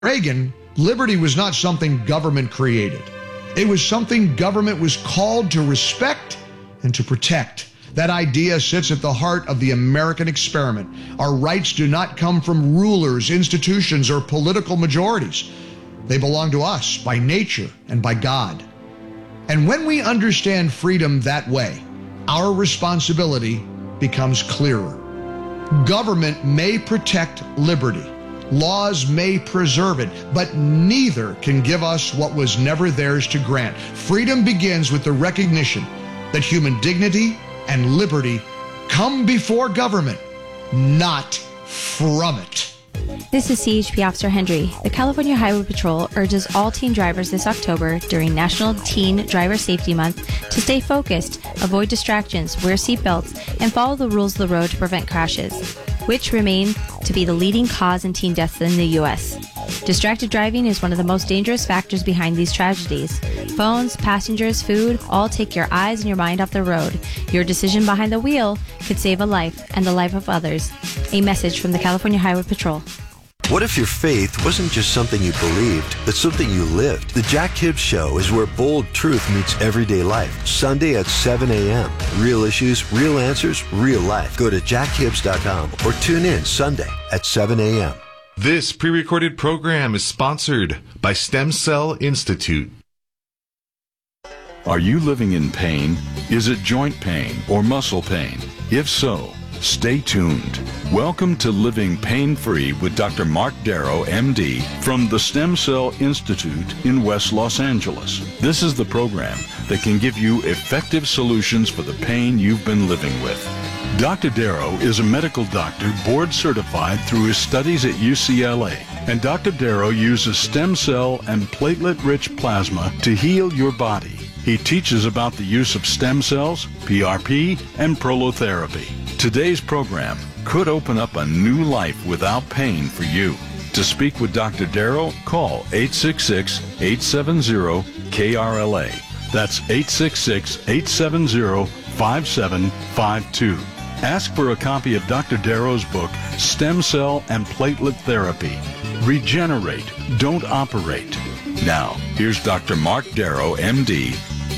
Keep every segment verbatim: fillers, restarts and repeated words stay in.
Reagan, liberty was not something government created. It was something government was called to respect and to protect. That idea sits at the heart of the American experiment. Our rights do not come from rulers, institutions, or political majorities. They belong to us by nature and by God. And when we understand freedom that way, our responsibility becomes clearer. Government may protect liberty. Laws may preserve it, but neither can give us what was never theirs to grant. Freedom begins with the recognition that human dignity and liberty come before government, not from it. This is C H P Officer Hendry. The California Highway Patrol urges all teen drivers this October during National Teen Driver Safety Month to stay focused, avoid distractions, wear seatbelts, and follow the rules of the road to prevent crashes, which remain to be the leading cause in teen deaths in the U S. Distracted driving is one of the most dangerous factors behind these tragedies. Phones, passengers, food, all take your eyes and your mind off the road. Your decision behind the wheel could save a life and the life of others. A message from the California Highway Patrol. What if your faith wasn't just something you believed, but something you lived? The Jack Hibbs Show is where bold truth meets everyday life. Sunday at seven a.m. Real issues, real answers, real life. Go to jack hibbs dot com or tune in Sunday at seven a.m. This pre-recorded program is sponsored by Stem Cell Institute. Are you living in pain? Is it joint pain or muscle pain? If so, stay tuned. Welcome to Living Pain-Free with Doctor Mark Darrow, M D, from the Stem Cell Institute in West Los Angeles. This is the program that can give you effective solutions for the pain you've been living with. Doctor Darrow is a medical doctor board certified through his studies at U C L A. And Doctor Darrow uses stem cell and platelet-rich plasma to heal your body. He teaches about the use of stem cells, P R P, and prolotherapy. Today's program could open up a new life without pain for you. To speak with Doctor Darrow, call eight six six, eight seven zero, K R L A. That's eight six six, eight seven zero, five seven five two. Ask for a copy of Doctor Darrow's book, Stem Cell and Platelet Therapy. Regenerate, don't operate. Now, here's Doctor Mark Darrow, M D.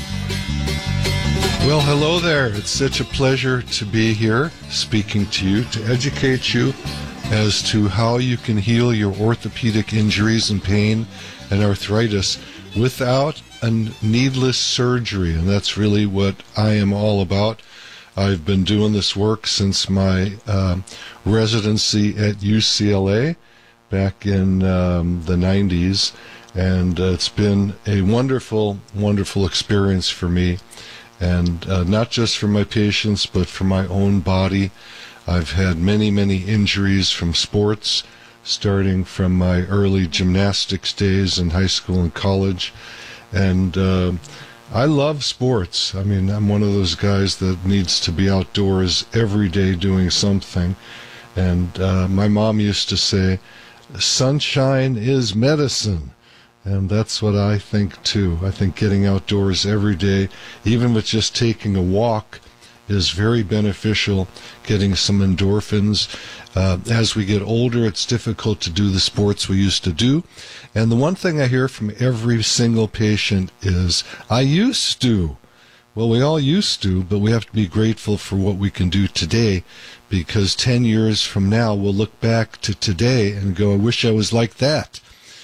Well, hello there. It's such a pleasure to be here speaking to you, to educate you as to how you can heal your orthopedic injuries and pain and arthritis without a needless surgery. And that's really what I am all about. I've been doing this work since my uh, residency at U C L A back in um, the nineties, and uh, it's been a wonderful, wonderful experience for me, and uh, not just for my patients, but for my own body. I've had many, many injuries from sports, starting from my early gymnastics days in high school and college, and uh, I love sports. I mean, I'm one of those guys that needs to be outdoors every day doing something. And uh, my mom used to say, sunshine is medicine. And that's what I think, too. I think getting outdoors every day, even with just taking a walk, is very beneficial, getting some endorphins. Uh, as we get older, it's difficult to do the sports we used to do. And the one thing I hear from every single patient is, I used to. Well, we all used to, but we have to be grateful for what we can do today, because ten years from now, we'll look back to today and go, I wish I was like that.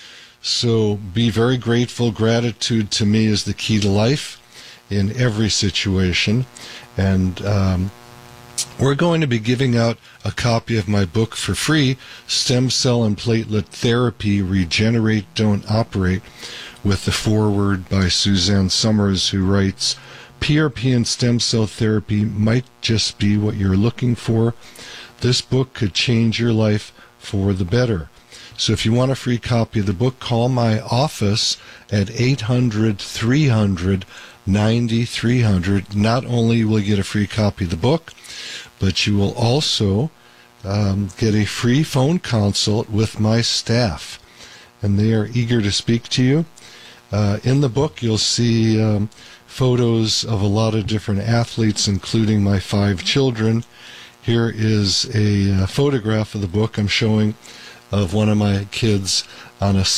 So be very grateful. Gratitude to me is the key to life in every situation. And um, we're going to be giving out a copy of my book for free, Stem Cell and Platelet Therapy, Regenerate, Don't Operate, with the foreword by Suzanne Summers, who writes, P R P and stem cell therapy might just be what you're looking for. This book could change your life for the better. So if you want a free copy of the book, call my office at eight hundred, three hundred, ninety-three hundred. Not only will you get a free copy of the book, but you will also um, get a free phone consult with my staff. And they are eager to speak to you. Uh, in the book, you'll see um, photos of a lot of different athletes, including my five children. Here is a uh, photograph of the book. I'm showing of one of my kids on a